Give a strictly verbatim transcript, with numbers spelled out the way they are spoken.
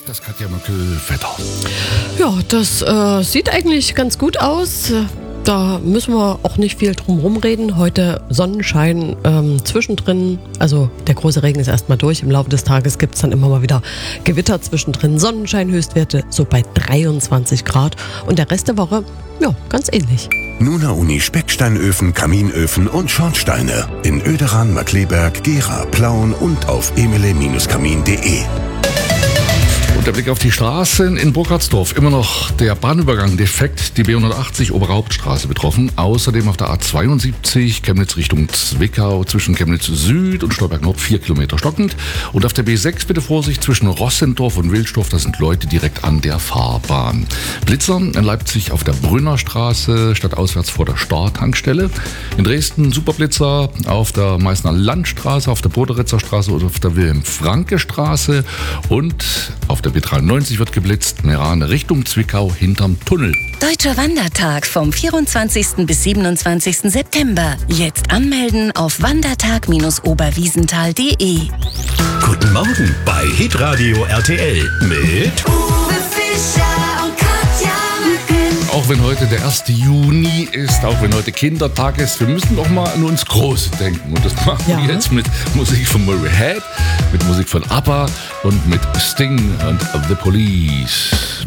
Das Katja Möckel-Vetter. Ja, das äh, sieht eigentlich ganz gut aus. Da müssen wir auch nicht viel drum rumreden. Heute Sonnenschein ähm, zwischendrin. Also der große Regen ist erstmal durch. Im Laufe des Tages gibt es dann immer mal wieder Gewitter zwischendrin. Sonnenschein, Höchstwerte so bei dreiundzwanzig Grad. Und der Rest der Woche, ja, ganz ähnlich. Nuna Uni Specksteinöfen, Kaminöfen und Schornsteine. In Oederan, Markleberg, Gera, Plauen und auf emele Kamin punkt de. Und der Blick auf die Straßen in Burkhardsdorf. Immer noch der Bahnübergang defekt, die B hundertachtzig Oberhauptstraße betroffen. Außerdem auf der A zweiundsiebzig Chemnitz Richtung Zwickau zwischen Chemnitz Süd und Stolberg Nord vier Kilometer stockend. Und auf der B sechs bitte Vorsicht zwischen Rossendorf und Wilsdorf. Da sind Leute direkt an der Fahrbahn. Blitzer in Leipzig auf der Brünnerstraße stadtauswärts vor der Star-Tankstelle. In Dresden Superblitzer auf der Meißner Landstraße, auf der Boderitzer Straße oder auf der Wilhelm-Franke-Straße. Und auf der B dreiundneunzig wird geblitzt, Meran Richtung Zwickau hinterm Tunnel. Deutscher Wandertag vom vierundzwanzigsten bis siebenundzwanzigsten September. Jetzt anmelden auf wandertag oberwiesenthal punkt de. Guten Morgen bei Hitradio R T L mit Uwe Fischer und Katja Möckel. Auch wenn heute der erste Juni ist, auch wenn heute Kindertag ist, wir müssen doch mal an uns Große denken. Und das machen Ja. wir jetzt mit Musik von Murray Head, mit Musik von ABBA und mit Sting und The Police.